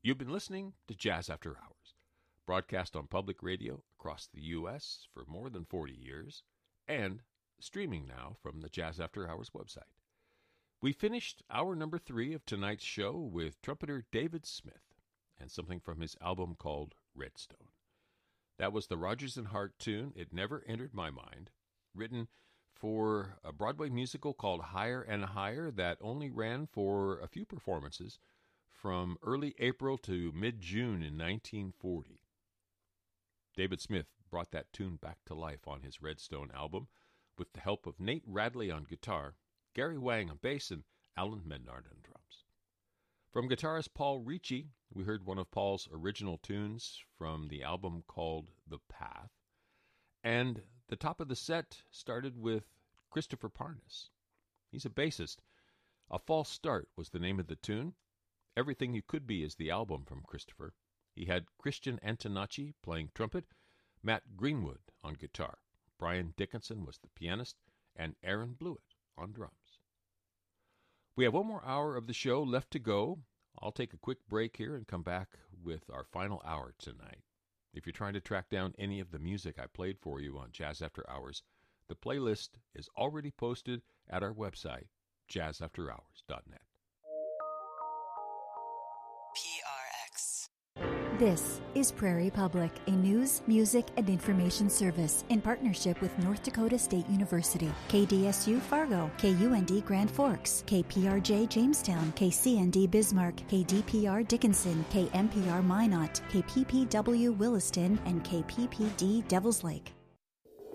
You've been listening to Jazz After Hours, broadcast on public radio across the U.S. for more than 40 years, and streaming now from the Jazz After Hours website. We finished hour number 3 of tonight's show with trumpeter David Smith and something from his album called Redstone. That was the Rodgers and Hart tune, It Never Entered My Mind, written for a Broadway musical called Higher and Higher that only ran for a few performances from early April to mid-June in 1940. David Smith brought that tune back to life on his Redstone album with the help of Nate Radley on guitar, Gary Wang on bass, and Alan Menard on drums. From guitarist Paul Ricci, we heard one of Paul's original tunes from the album called The Path, and the top of the set started with Christopher Parnas. He's a bassist. A False Start was the name of the tune. Everything You Could Be is the album from Christopher. He had Christian Antonacci playing trumpet, Matt Greenwood on guitar, Brian Dickinson was the pianist, and Aaron Blewett on drums. We have one more hour of the show left to go. I'll take a quick break here and come back with our final hour tonight. If you're trying to track down any of the music I played for you on Jazz After Hours, the playlist is already posted at our website, jazzafterhours.net. This is Prairie Public, a news, music, and information service in partnership with North Dakota State University, KDSU Fargo, KUND Grand Forks, KPRJ Jamestown, KCND Bismarck, KDPR Dickinson, KMPR Minot, KPPW Williston, and KPPD Devils Lake.